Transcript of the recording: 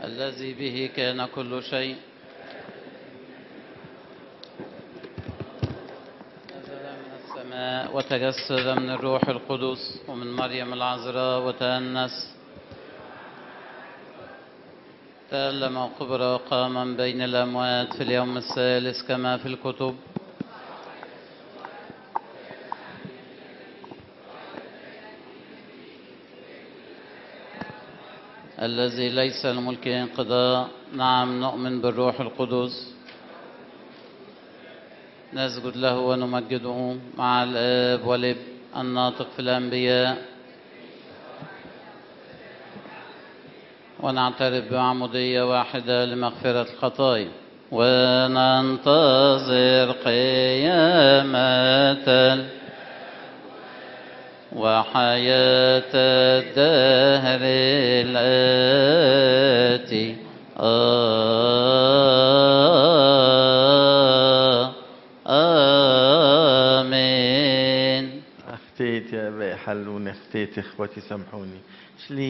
الذي به كان كل شيء، نزل من السماء وتجسد من الروح القدس ومن مريم العذراء وتأنس، تألم وقبر وقام بين الأموات في اليوم الثالث كما في الكتب، الذي ليس لملكه انقضاء. نعم نؤمن بالروح القدس، نسجد له ونمجده مع الآب والابن الناطق في الأنبياء، ونعترف بعمودية واحدة لمغفرة الخطايا، وننتظر قيامة وحياة الدهر الآتي. آمين. أخطيت يا أبي حلوني، أخطيت إخوتي سامحوني.